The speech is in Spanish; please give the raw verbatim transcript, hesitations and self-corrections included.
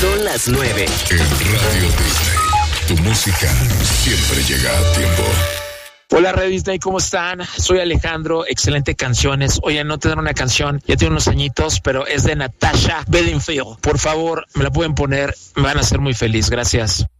Son las nueve. En Radio Disney, tu música siempre llega a tiempo. Hola Radio Disney, ¿cómo están? Soy Alejandro, excelente canciones. Oye, no tendré una canción, ya tiene unos añitos, pero es de Natasha Bedingfield. Por favor, me la pueden poner, me van a hacer muy feliz. Gracias.